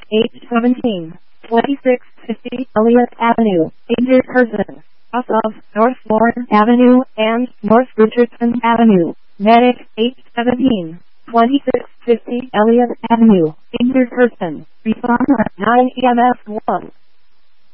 817, 2650 Elliott Avenue, injured person, off of North Warren Avenue and North Richardson Avenue. Medic 817, 2650 Elliott Avenue, injured person, responder 9 EMS 1.